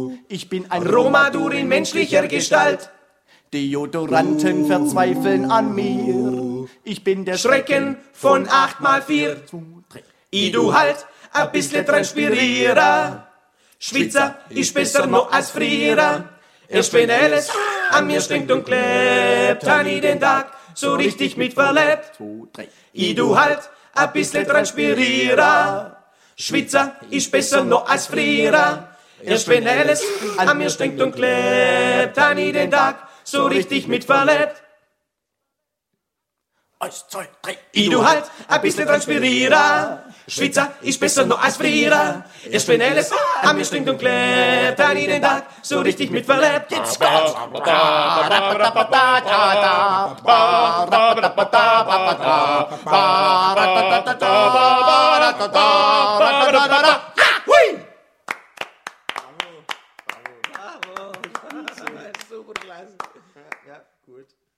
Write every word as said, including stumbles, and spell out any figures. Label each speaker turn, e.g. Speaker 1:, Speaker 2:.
Speaker 1: Ich bin ein
Speaker 2: Romadur in menschlicher Gestalt.
Speaker 1: Deodoranten verzweifeln an mir. Ich bin der
Speaker 2: Schrecken von acht mal vier. I du halt a bissle Transpirierer. Schwitzer ist besser noch als Frierer. Erst wenn alles an mir stinkt und klebt, han i den Tag so richtig mit verlebt. I du halt a bissle Transpirierer. Schwitzer ist besser noch als Frierer. Erst wenn alles an mir stinkt und klebt, han i den Tag so richtig mit verlebt.
Speaker 1: Eins, zwei, drei.
Speaker 2: I du halt a bissle Transpirierer. Schwitzer ist besser noch als Frierer. Erst wenn alles an mir stinkt und klebt, han i den Tag so richtig mit verlebt. Jetzt kommt's. Ja, hui!
Speaker 3: Super klasse. Ja, gut.